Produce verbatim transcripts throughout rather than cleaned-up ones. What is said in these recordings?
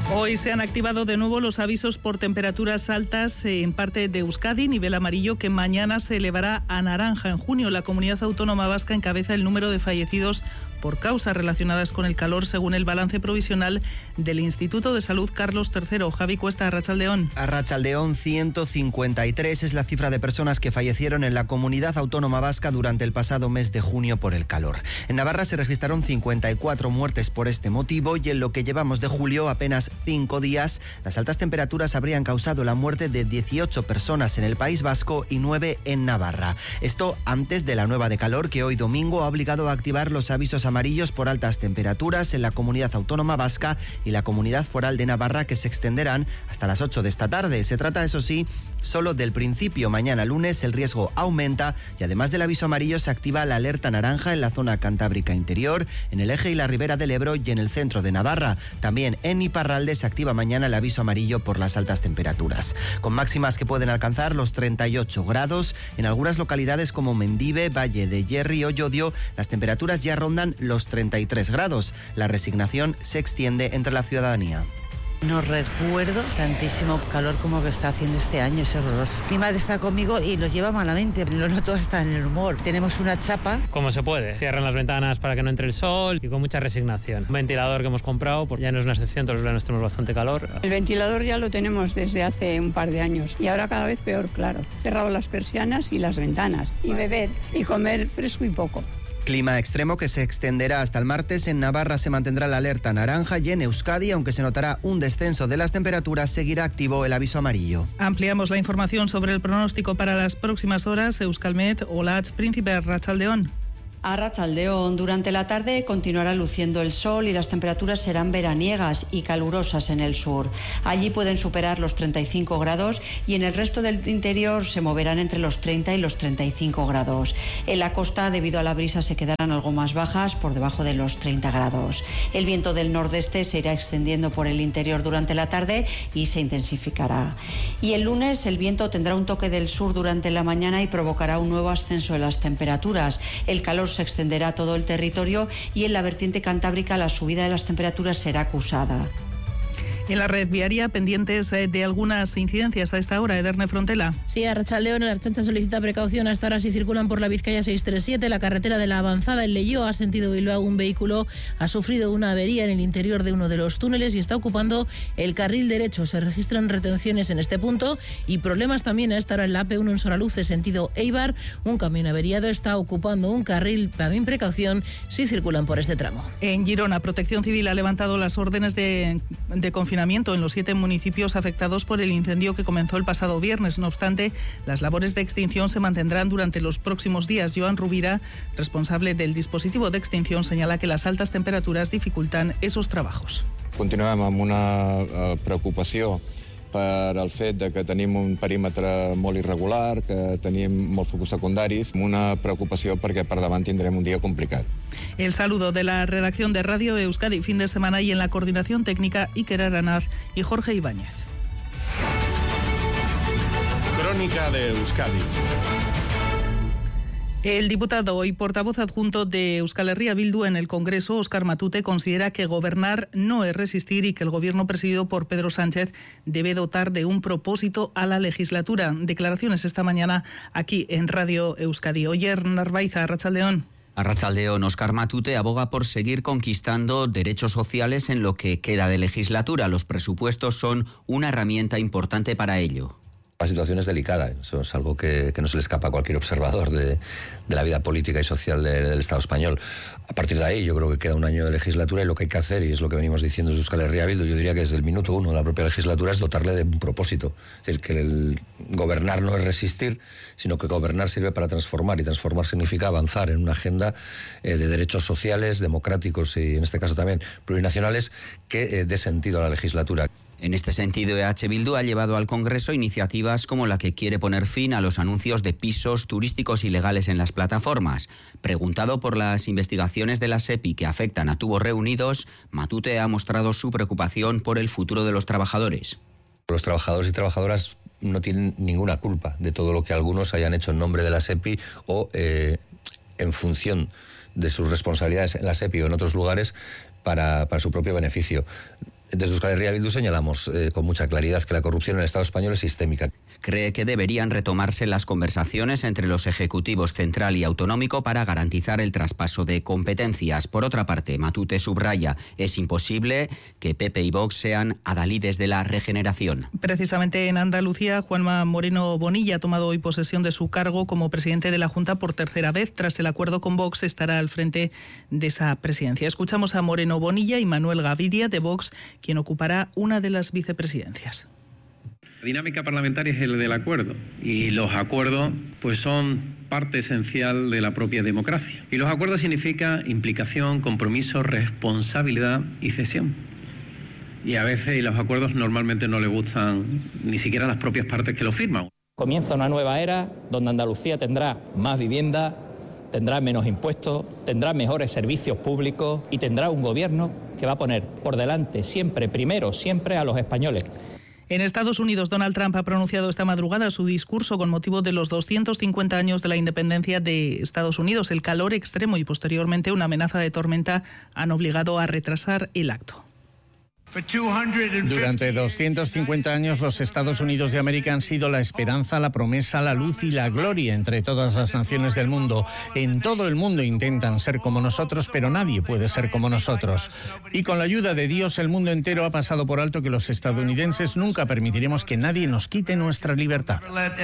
Hoy se han activado de nuevo los avisos por temperaturas altas en parte de Euskadi, nivel amarillo, que mañana se elevará a naranja. En junio, la comunidad autónoma vasca encabeza el número de fallecidos por causas relacionadas con el calor, según el balance provisional del Instituto de Salud Carlos tercero. Javi Cuesta, Arratsaldeón. Arratsaldeón, ciento cincuenta y tres es la cifra de personas que fallecieron en la comunidad autónoma vasca durante el pasado mes de junio por el calor. En Navarra se registraron cincuenta y cuatro muertes por este motivo y en lo que llevamos de julio, apenas cinco días, las altas temperaturas habrían causado la muerte de dieciocho personas en el País Vasco y nueve en Navarra. Esto antes de la nueva de calor, que hoy domingo ha obligado a activar los avisos amarillos por altas temperaturas en la comunidad autónoma vasca y la comunidad foral de Navarra, que se extenderán hasta las ocho de esta tarde. Se trata, eso sí, solo del principio. Mañana lunes el riesgo aumenta y además del aviso amarillo se activa la alerta naranja en la zona cantábrica interior, en el eje y la ribera del Ebro y en el centro de Navarra. También en Iparralde se activa mañana el aviso amarillo por las altas temperaturas, con máximas que pueden alcanzar los treinta y ocho grados. En algunas localidades como Mendive, Valle de Yerri o Llodio, las temperaturas ya rondan los treinta y tres grados. La resignación se extiende entre la ciudadanía. No recuerdo tantísimo calor como que está haciendo este año, es horroroso. Mi madre está conmigo y lo lleva malamente, lo noto hasta en el humor. Tenemos una chapa. Como se puede, cierran las ventanas para que no entre el sol y con mucha resignación. Un ventilador que hemos comprado, pues ya no es una excepción, todos los veranos tenemos bastante calor. El ventilador ya lo tenemos desde hace un par de años y ahora cada vez peor, claro. Cerrado las persianas y las ventanas y beber y comer fresco y poco. Clima extremo que se extenderá hasta el martes. En Navarra se mantendrá la alerta naranja y en Euskadi, aunque se notará un descenso de las temperaturas, seguirá activo el aviso amarillo. Ampliamos la información sobre el pronóstico para las próximas horas. Euskalmet, Olatz, Príncipe, Arratsaldeón. Arratsaldeón, durante la tarde continuará luciendo el sol y las temperaturas serán veraniegas y calurosas en el sur. Allí pueden superar los treinta y cinco grados y en el resto del interior se moverán entre los treinta y los treinta y cinco grados. En la costa, debido a la brisa, se quedarán algo más bajas, por debajo de los treinta grados. El viento del nordeste se irá extendiendo por el interior durante la tarde y se intensificará. Y el lunes el viento tendrá un toque del sur durante la mañana y provocará un nuevo ascenso de las temperaturas. El calor se extenderá a todo el territorio y en la vertiente cantábrica la subida de las temperaturas será acusada. En la red viaria, pendientes de algunas incidencias a esta hora, Ederne Frontela. Sí, Arratsaldeón, el Ertzaintza solicita precaución hasta ahora si circulan por la Vizcaya seiscientos treinta y siete, la carretera de la Avanzada en Leioa, a sentido Bilbao. Un vehículo ha sufrido una avería en el interior de uno de los túneles y está ocupando el carril derecho. Se registran retenciones en este punto y problemas también a esta hora en la A P uno en Soraluce, sentido Eibar. Un camión averiado está ocupando un carril. También precaución si circulan por este tramo. En Girona, Protección Civil ha levantado las órdenes de, de confinamiento en los siete municipios afectados por el incendio que comenzó el pasado viernes. No obstante, las labores de extinción se mantendrán durante los próximos días. Joan Rubira, responsable del dispositivo de extinción, señala que las altas temperaturas dificultan esos trabajos. Continuem amb una uh, preocupació per el fet de que tenim un perímetre molt irregular, que tenim molts focus secundaris, una preocupació perquè per davant tindrem un dia complicat. El saludo de la redacción de Radio Euskadi fin de semana y en la coordinación técnica Iker Aranaz y Jorge Ibáñez. Crónica de Euskadi. El diputado y portavoz adjunto de Euskal Herria Bildu en el Congreso, Óscar Matute, considera que gobernar no es resistir y que el gobierno presidido por Pedro Sánchez debe dotar de un propósito a la legislatura. Declaraciones esta mañana aquí en Radio Euskadi. Oyer Narvaiza, Arratsaldeón. Arratsaldeón, Óscar Matute aboga por seguir conquistando derechos sociales en lo que queda de legislatura. Los presupuestos son una herramienta importante para ello. La situación es delicada, eso es algo que, que no se le escapa a cualquier observador de, de la vida política y social de, del Estado español. A partir de ahí yo creo que queda un año de legislatura y lo que hay que hacer, y es lo que venimos diciendo desde Euskal Herria Bildu, yo diría que desde el minuto uno de la propia legislatura, es dotarle de un propósito. Es decir, que el gobernar no es resistir, sino que gobernar sirve para transformar, y transformar significa avanzar en una agenda eh, de derechos sociales, democráticos y en este caso también plurinacionales, que eh, dé sentido a la legislatura. En este sentido, E H Bildu ha llevado al Congreso iniciativas como la que quiere poner fin a los anuncios de pisos turísticos ilegales en las plataformas. Preguntado por las investigaciones de la SEPI que afectan a tubos reunidos, Matute ha mostrado su preocupación por el futuro de los trabajadores. Los trabajadores y trabajadoras no tienen ninguna culpa de todo lo que algunos hayan hecho en nombre de la SEPI o eh, en función de sus responsabilidades en la SEPI o en otros lugares para, para su propio beneficio. Desde Euskal Herria Bildu señalamos eh, con mucha claridad que la corrupción en el Estado español es sistémica. Cree que deberían retomarse las conversaciones entre los ejecutivos central y autonómico para garantizar el traspaso de competencias. Por otra parte, Matute subraya, es imposible que P P y Vox sean adalides de la regeneración. Precisamente en Andalucía, Juanma Moreno Bonilla ha tomado hoy posesión de su cargo como presidente de la Junta por tercera vez. Tras el acuerdo con Vox, estará al frente de esa presidencia. Escuchamos a Moreno Bonilla y Manuel Gaviria, de Vox, quien ocupará una de las vicepresidencias. La dinámica parlamentaria es el del acuerdo y los acuerdos pues son parte esencial de la propia democracia. Y los acuerdos significan implicación, compromiso, responsabilidad y cesión. Y a veces los acuerdos normalmente no le gustan ni siquiera a las propias partes que lo firman. Comienza una nueva era donde Andalucía tendrá más vivienda, tendrá menos impuestos, tendrá mejores servicios públicos y tendrá un gobierno que va a poner por delante siempre, primero, siempre a los españoles. En Estados Unidos, Donald Trump ha pronunciado esta madrugada su discurso con motivo de los doscientos cincuenta años de la independencia de Estados Unidos. El calor extremo y posteriormente una amenaza de tormenta han obligado a retrasar el acto. Durante doscientos cincuenta años los Estados Unidos de América han sido la esperanza, la promesa, la luz y la gloria entre todas las naciones del mundo. En todo el mundo intentan ser como nosotros, pero nadie puede ser como nosotros. Y con la ayuda de Dios, el mundo entero ha pasado por alto que los estadounidenses nunca permitiremos que nadie nos quite nuestra libertad.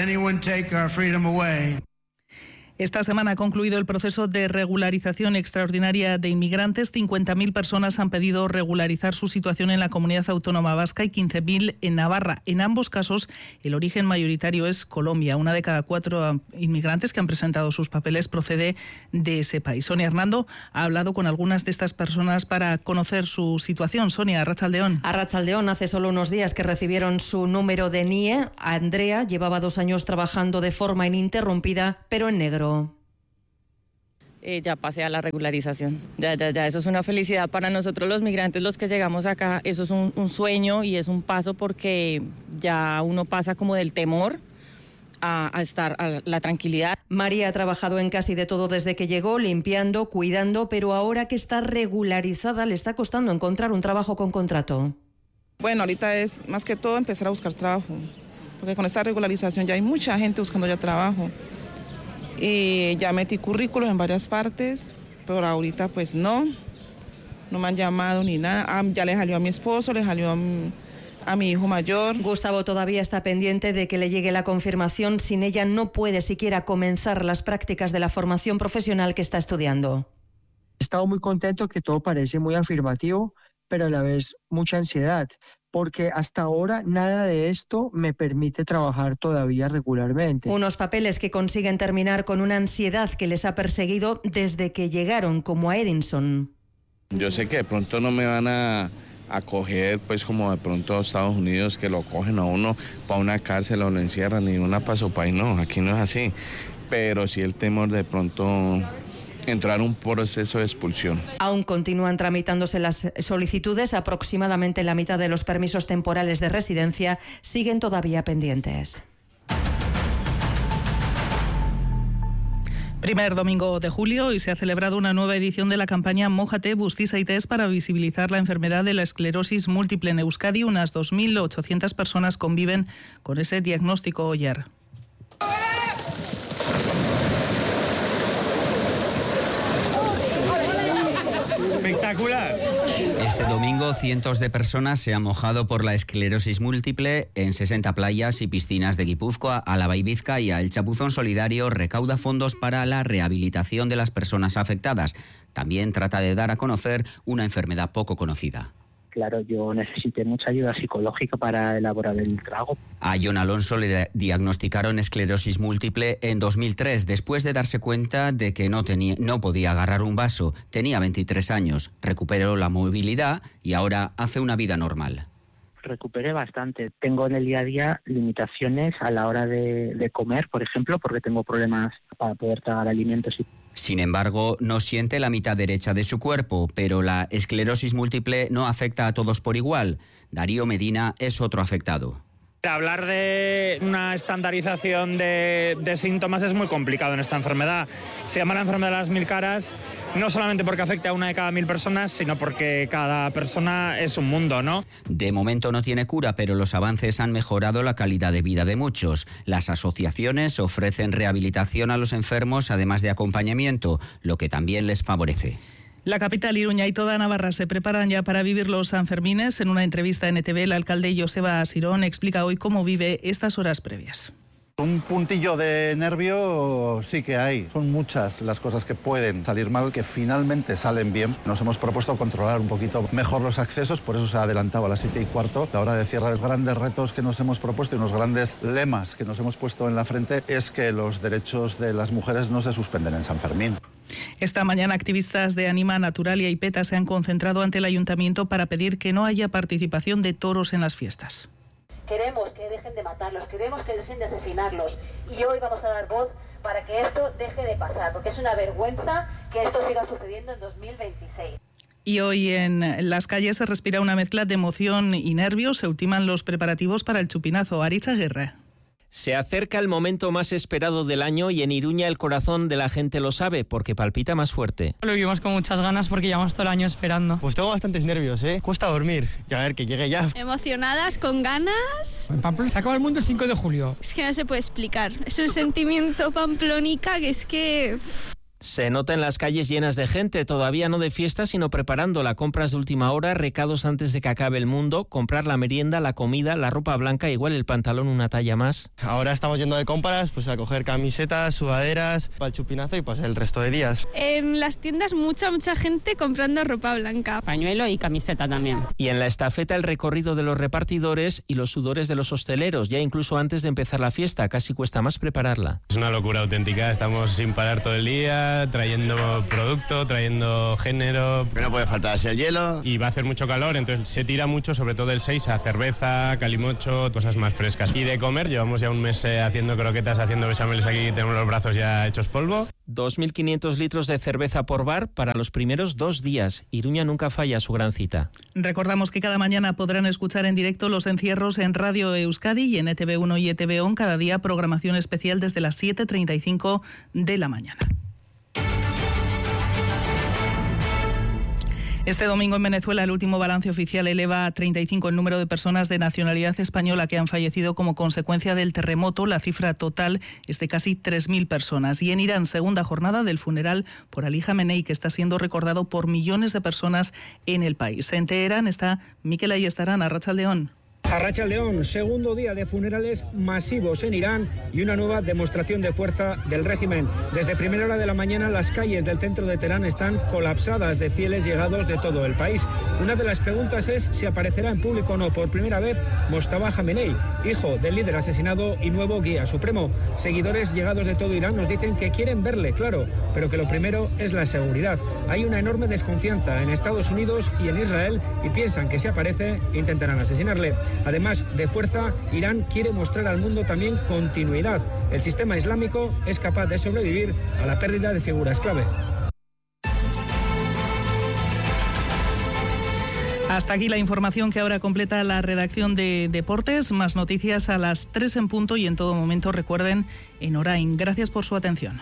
Esta semana ha concluido el proceso de regularización extraordinaria de inmigrantes. cincuenta mil personas han pedido regularizar su situación en la comunidad autónoma vasca y quince mil en Navarra. En ambos casos, el origen mayoritario es Colombia. Una de cada cuatro inmigrantes que han presentado sus papeles procede de ese país. Sonia Hernando ha hablado con algunas de estas personas para conocer su situación. Sonia, Arratsaldeón. Arratsaldeón, hace solo unos días que recibieron su número de N I E. Andrea llevaba dos años trabajando de forma ininterrumpida, pero en negro. Eh, ya pasé a la regularización. Ya, ya, ya, eso es una felicidad para nosotros los migrantes, los que llegamos acá. Eso es un, un sueño y es un paso porque ya uno pasa como del temor a, a estar a la tranquilidad. María ha trabajado en casi de todo desde que llegó, limpiando, cuidando, pero ahora que está regularizada le está costando encontrar un trabajo con contrato. Bueno, ahorita es más que todo empezar a buscar trabajo, porque con esta regularización ya hay mucha gente buscando ya trabajo. Y ya metí currículos en varias partes, pero ahorita pues no, no me han llamado ni nada. Ah, ya le salió a mi esposo, le salió a mi, a mi hijo mayor. Gustavo todavía está pendiente de que le llegue la confirmación. Sin ella no puede siquiera comenzar las prácticas de la formación profesional que está estudiando. He estado muy contento, que todo parece muy afirmativo, pero a la vez mucha ansiedad, porque hasta ahora nada de esto me permite trabajar todavía regularmente. Unos papeles que consiguen terminar con una ansiedad que les ha perseguido desde que llegaron, como a Edinson. Yo sé que de pronto no me van a acoger, pues como de pronto a Estados Unidos, que lo cogen a uno para una cárcel o lo encierran y una paso país. No, aquí no es así. Pero sí el temor de pronto entrar en un proceso de expulsión. Aún continúan tramitándose las solicitudes. Aproximadamente la mitad de los permisos temporales de residencia siguen todavía pendientes. Primer domingo de julio y se ha celebrado una nueva edición de la campaña Mójate, Busti Zaitez para visibilizar la enfermedad de la esclerosis múltiple en Euskadi. Unas dos mil ochocientas personas conviven con ese diagnóstico ayer. Espectacular. Este domingo cientos de personas se han mojado por la esclerosis múltiple en sesenta playas y piscinas de Guipúzcoa, Álava y Vizcaya. El Chapuzón Solidario recauda fondos para la rehabilitación de las personas afectadas. También trata de dar a conocer una enfermedad poco conocida. Claro, yo necesité mucha ayuda psicológica para elaborar el trago. A John Alonso le diagnosticaron esclerosis múltiple en dos mil tres, después de darse cuenta de que no, tenía, no podía agarrar un vaso. Tenía veintitrés años, recuperó la movilidad y ahora hace una vida normal. Recuperé bastante. Tengo en el día a día limitaciones a la hora de, de comer, por ejemplo, porque tengo problemas para poder tragar alimentos. Sin embargo, no siente la mitad derecha de su cuerpo, pero la esclerosis múltiple no afecta a todos por igual. Darío Medina es otro afectado. Hablar de una estandarización de, de síntomas es muy complicado en esta enfermedad. Se llama la enfermedad de las mil caras, no solamente porque afecta a una de cada mil personas, sino porque cada persona es un mundo, ¿no? De momento no tiene cura, pero los avances han mejorado la calidad de vida de muchos. Las asociaciones ofrecen rehabilitación a los enfermos, además de acompañamiento, lo que también les favorece. La capital, Iruña y toda Navarra se preparan ya para vivir los Sanfermines. En una entrevista en E T V, el alcalde Joseba Asirón explica hoy cómo vive estas horas previas. Un puntillo de nervio sí que hay. Son muchas las cosas que pueden salir mal, que finalmente salen bien. Nos hemos propuesto controlar un poquito mejor los accesos, por eso se ha adelantado a las siete y cuarto. La hora de cierre, los grandes retos que nos hemos propuesto y unos grandes lemas que nos hemos puesto en la frente es que los derechos de las mujeres no se suspenden en San Fermín. Esta mañana activistas de Anima, Naturalia y PETA se han concentrado ante el ayuntamiento para pedir que no haya participación de toros en las fiestas. Queremos que dejen de matarlos, queremos que dejen de asesinarlos y hoy vamos a dar voz para que esto deje de pasar, porque es una vergüenza que esto siga sucediendo en dos mil veintiséis. Y hoy en las calles se respira una mezcla de emoción y nervios. Se ultiman los preparativos para el chupinazo. Aritz Aguirre. Se acerca el momento más esperado del año y en Iruña el corazón de la gente lo sabe porque palpita más fuerte. Lo vivimos con muchas ganas porque llevamos todo el año esperando. Pues tengo bastantes nervios, ¿eh? Cuesta dormir. Y a ver, que llegue ya. Emocionadas, con ganas. En Pamplona se acaba el mundo el cinco de julio. Es que no se puede explicar. Es un sentimiento pamplónica que es que... Se nota en las calles llenas de gente, todavía no de fiesta, sino preparándola. Compras de última hora, recados antes de que acabe el mundo, comprar la merienda, la comida, la ropa blanca, igual el pantalón una talla más. Ahora estamos yendo de compras, pues a coger camisetas, sudaderas, para el chupinazo y pues el resto de días. En las tiendas mucha, mucha gente comprando ropa blanca. Pañuelo y camiseta también. Y en la estafeta el recorrido de los repartidores y los sudores de los hosteleros, ya incluso antes de empezar la fiesta, casi cuesta más prepararla. Es una locura auténtica, estamos sin parar todo el día, trayendo producto, trayendo género. Que no puede faltar es el hielo. Y va a hacer mucho calor, entonces se tira mucho, sobre todo el seis, a cerveza, calimocho, cosas más frescas. Y de comer, llevamos ya un mes eh, haciendo croquetas, haciendo bechameles aquí, tenemos los brazos ya hechos polvo. dos mil quinientos litros de cerveza por bar para los primeros dos días. Iruña nunca falla su gran cita. Recordamos que cada mañana podrán escuchar en directo los encierros en Radio Euskadi y en E T V uno y E T V O N. Cada día programación especial desde las siete treinta y cinco de la mañana. Este domingo en Venezuela el último balance oficial eleva a treinta y cinco el número de personas de nacionalidad española que han fallecido como consecuencia del terremoto. La cifra total es de casi tres mil personas. Y en Irán, segunda jornada del funeral por Ali Jamenei, que está siendo recordado por millones de personas en el país. En Teherán está Mikel Ayestarán, Arratsaldeón. Arratsaldeón, segundo día de funerales masivos en Irán y una nueva demostración de fuerza del régimen. Desde primera hora de la mañana las calles del centro de Teherán están colapsadas de fieles llegados de todo el país. Una de las preguntas es si aparecerá en público o no por primera vez Mojtaba Jamenei, hijo del líder asesinado y nuevo guía supremo. Seguidores llegados de todo Irán nos dicen que quieren verle, claro, pero que lo primero es la seguridad. Hay una enorme desconfianza en Estados Unidos y en Israel y piensan que si aparece intentarán asesinarle. Además de fuerza, Irán quiere mostrar al mundo también continuidad. El sistema islámico es capaz de sobrevivir a la pérdida de figuras clave. Hasta aquí la información que ahora completa la redacción de Deportes. Más noticias a las tres en punto y en todo momento, recuerden, en Orain. Gracias por su atención.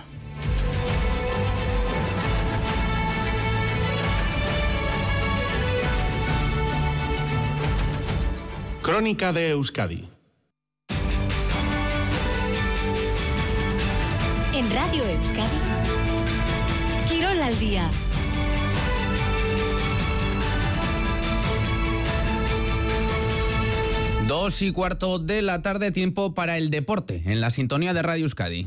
Crónica de Euskadi. En Radio Euskadi, Quirol al día. Dos y cuarto de la tarde, tiempo para el deporte, en la sintonía de Radio Euskadi.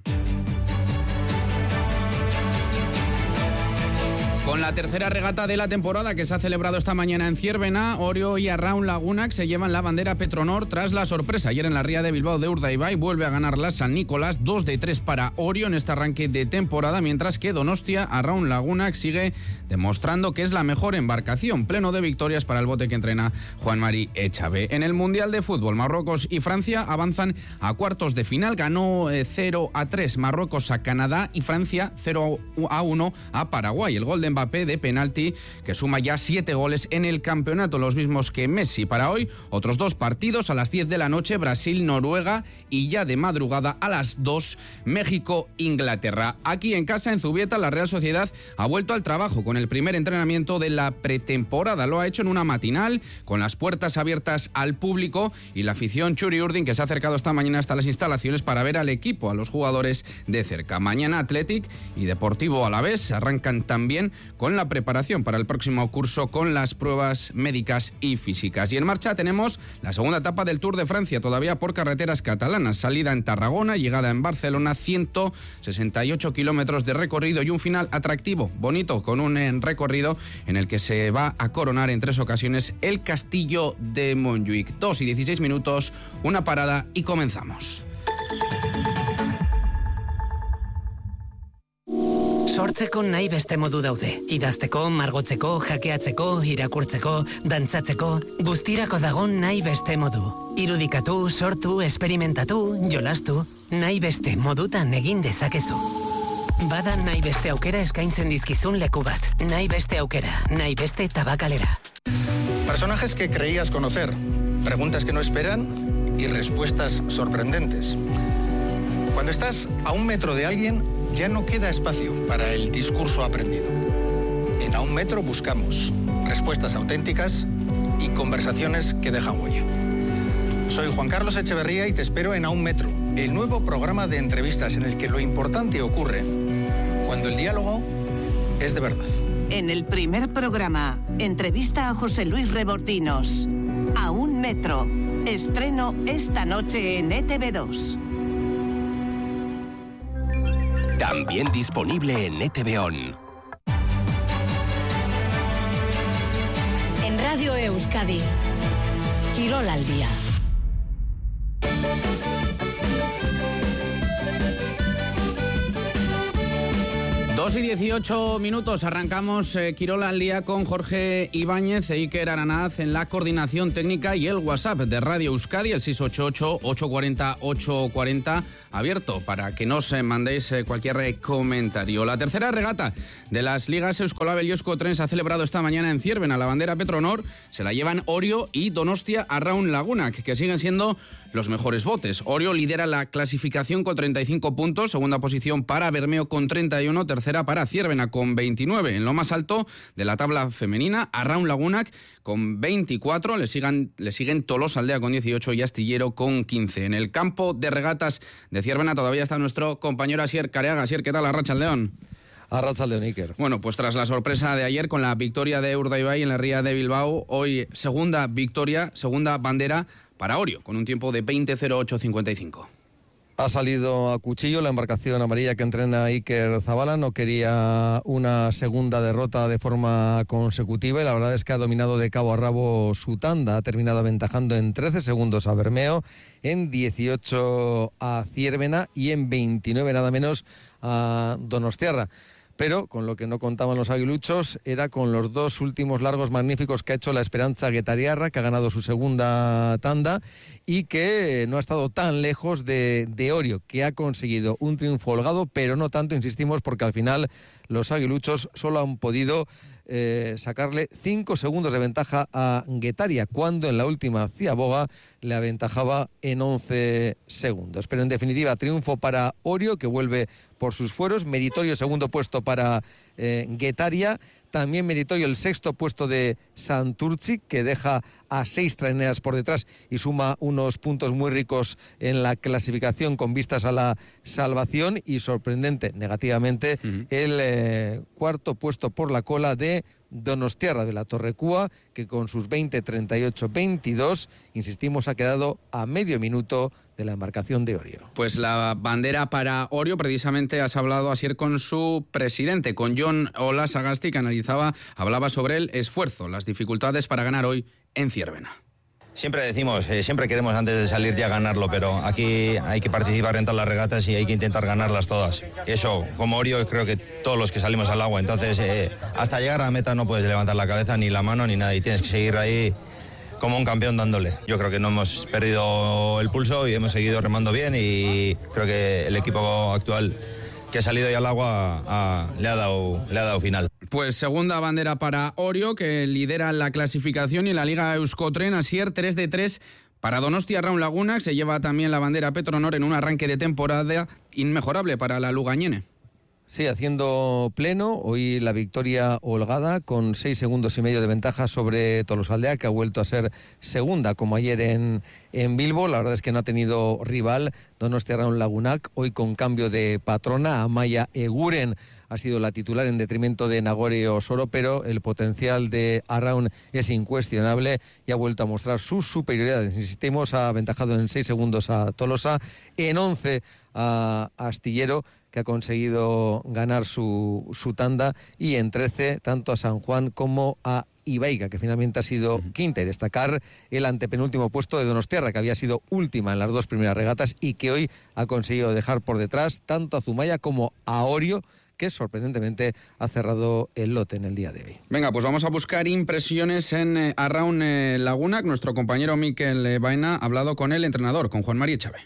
Con la tercera regata de la temporada que se ha celebrado esta mañana en Zierbena, Orio y Arraun Lagunak se llevan la bandera Petronor tras la sorpresa. Ayer en la Ría de Bilbao de Urdaibai vuelve a ganar la San Nicolás, dos de tres para Orio en este arranque de temporada, mientras que Donostia Arraun Lagunak sigue demostrando que es la mejor embarcación, pleno de victorias para el bote que entrena Juan Mari Echave. En el Mundial de Fútbol, Marruecos y Francia avanzan a cuartos de final. Ganó cero a tres Marruecos a Canadá y Francia cero a uno a Paraguay. El gol de Mbappé Mbappé de penalti, que suma ya siete goles en el campeonato, los mismos que Messi. Para hoy, otros dos partidos a las diez de la noche, Brasil-Noruega, y ya de madrugada a las dos, México-Inglaterra. Aquí en casa, en Zubieta, la Real Sociedad ha vuelto al trabajo con el primer entrenamiento de la pretemporada. Lo ha hecho en una matinal, con las puertas abiertas al público, y la afición Churi Urdin, que se ha acercado esta mañana hasta las instalaciones para ver al equipo, a los jugadores de cerca. Mañana Athletic y Deportivo Alavés arrancan también con la preparación para el próximo curso con las pruebas médicas y físicas. Y en marcha tenemos la segunda etapa del Tour de Francia, todavía por carreteras catalanas. Salida en Tarragona, llegada en Barcelona, ciento sesenta y ocho kilómetros de recorrido y un final atractivo, bonito, con un recorrido en el que se va a coronar en tres ocasiones el Castillo de Montjuic. Dos y dieciséis minutos, una parada y comenzamos. Sortzeko nahi beste modu daude. Idazteko, margotzeko, jakeatzeko, irakurtzeko, dantzatzeko, guztirako dago nahi beste modu. Irudikatu, sortu, esperimentatu, jolastu, nahi beste modutan egin dezakezu. Bada nahi beste aukera eskaintzen dizkizun leku bat. Nahi beste aukera, nahi beste tabakalera. Personajes que creías conocer, preguntas que no esperan y respuestas sorprendentes. Cuando estás a un metro de alguien, ya no queda espacio para el discurso aprendido. En A un metro buscamos respuestas auténticas y conversaciones que dejan huella. Soy Juan Carlos Echeverría y te espero en A un metro, el nuevo programa de entrevistas en el que lo importante ocurre cuando el diálogo es de verdad. En el primer programa, entrevista a José Luis Rebordinos. A un metro, estreno esta noche en E T V dos. También disponible en E T V On. En Radio Euskadi, Quirol al día. Dos y dieciocho minutos, arrancamos eh, Quirol al día con Jorge Ibáñez e Iker Aranaz en la coordinación técnica y el WhatsApp de Radio Euskadi, el seis ocho ocho, ocho cuatro cero, ocho cuatro cero, abierto para que nos eh, mandéis eh, cualquier eh, comentario. La tercera regata de las ligas Euskolabel y Euskotren se ha celebrado esta mañana en Ciervena. La bandera Petronor se la llevan Orio y Donostia Arraun Lagunak, que siguen siendo los mejores botes. Orio lidera la clasificación con treinta y cinco puntos, segunda posición para Bermeo con treinta y uno, tercera para Ciervena con veintinueve. En lo más alto de la tabla femenina, Arraun Lagunak con veinticuatro, le, sigan, le siguen Tolosaldea con dieciocho y Astillero con quince. En el campo de regatas de Ciervena todavía está nuestro compañero Asier Careaga. Asier, ¿qué tal? Arratsaldeon. Arratsaldeon, Iker. Bueno, pues tras la sorpresa de ayer con la victoria de Urdaibai en la Ría de Bilbao, hoy segunda victoria, segunda bandera para Orio, con un tiempo de veinte cero ocho cincuenta y cinco. Ha salido a cuchillo la embarcación amarilla que entrena Iker Zabala, no quería una segunda derrota de forma consecutiva y la verdad es que ha dominado de cabo a rabo su tanda, ha terminado aventajando en trece segundos a Bermeo, en dieciocho a Ciervena y en veintinueve nada menos a Donostiarra. Pero con lo que no contaban los aguiluchos era con los dos últimos largos magníficos que ha hecho la Esperanza Guetariarra, que ha ganado su segunda tanda y que no ha estado tan lejos de, de Orio, que ha conseguido un triunfo holgado, pero no tanto, insistimos, porque al final los aguiluchos solo han podido eh, sacarle cinco segundos de ventaja a Guetaria, cuando en la última ciaboga le aventajaba en once segundos. Pero en definitiva, triunfo para Orio, que vuelve por sus fueros, meritorio segundo puesto para eh, Guetaria, también meritorio el sexto puesto de Santurtzi, que deja a seis traineras por detrás y suma unos puntos muy ricos en la clasificación con vistas a la salvación, y sorprendente negativamente uh-huh. el eh, cuarto puesto por la cola de Donostiarra de la Torrecúa, que con sus veinte treinta y ocho veintidós, insistimos, ha quedado a medio minuto de la embarcación de Orio. Pues la bandera para Orio, precisamente has hablado ayer con su presidente, con Jon Olasagasti, que analizaba, hablaba sobre el esfuerzo, las dificultades para ganar hoy en Ciervena. Siempre decimos, eh, siempre queremos antes de salir ya ganarlo, pero aquí hay que participar en todas las regatas y hay que intentar ganarlas todas. Y eso, como Orio, creo que todos los que salimos al agua, entonces eh, hasta llegar a la meta no puedes levantar la cabeza, ni la mano, ni nada, y tienes que seguir ahí como un campeón dándole. Yo creo que no hemos perdido el pulso y hemos seguido remando bien, y creo que el equipo actual que ha salido ya al agua ha, le, ha dado, le ha dado final. Pues segunda bandera para Orio, que lidera la clasificación, y en la Liga Euskotren, Asier, tres de tres para Donostia Raun Lagunak. Se lleva también la bandera Petronor en un arranque de temporada inmejorable para la lugañene. Sí, haciendo pleno, hoy la victoria holgada con seis segundos y medio de ventaja sobre Tolosaldea, que ha vuelto a ser segunda como ayer en, en Bilbo. La verdad es que no ha tenido rival Donostia Raun Lagunak, hoy con cambio de patrona. Amaya Eguren ha sido la titular en detrimento de Nagore Osoro, pero el potencial de Arraun es incuestionable y ha vuelto a mostrar su superioridad. Insistimos, ha aventajado en seis segundos a Tolosa, en once a Astillero, que ha conseguido ganar su, su tanda, y en trece tanto a San Juan como a Ibaica, que finalmente ha sido quinta. Y destacar el antepenúltimo puesto de Donostiarra, que había sido última en las dos primeras regatas y que hoy ha conseguido dejar por detrás tanto a Zumaya como a Orio, que sorprendentemente ha cerrado el lote en el día de hoy. Venga, pues vamos a buscar impresiones en eh, Arraun eh, Lagunak. Nuestro compañero Mikel eh, Baena ha hablado con el entrenador, con Juan María Chávez.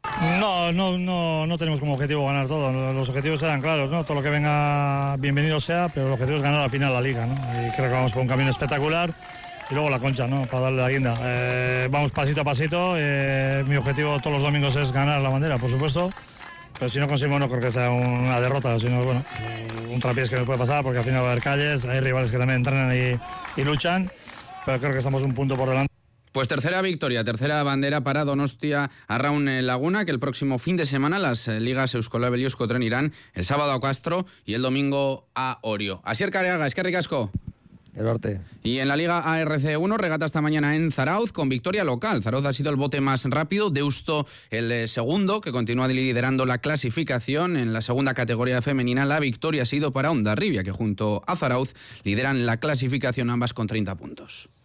No, no, no, no tenemos como objetivo ganar todo. Los objetivos eran claros, ¿no? Todo lo que venga bienvenido sea, pero el objetivo es ganar al final la liga, ¿no? Y creo que vamos por un camino espectacular. Y luego la concha, ¿no? Para darle la guinda. Eh, vamos pasito a pasito. Eh, mi objetivo todos los domingos es ganar la bandera, por supuesto. Pero si no conseguimos, no creo que sea una derrota, sino bueno, un trapiés que nos puede pasar, porque al final va a haber calles, hay rivales que también entrenan y, y luchan, pero creo que estamos un punto por delante. Pues tercera victoria, tercera bandera para Donostia Arraun Lagunak, que el próximo fin de semana las ligas Euskolabel y Euskotren irán el sábado a Castro y el domingo a Orio. Asier Careaga, eskerrik asko. El norte. Y en la Liga A R C uno, regata esta mañana en Zarauz con victoria local. Zarauz ha sido el bote más rápido, Deusto el segundo, que continúa liderando la clasificación. En la segunda categoría femenina, la victoria ha sido para Hondarribia, que junto a Zarauz lideran la clasificación, ambas con treinta puntos.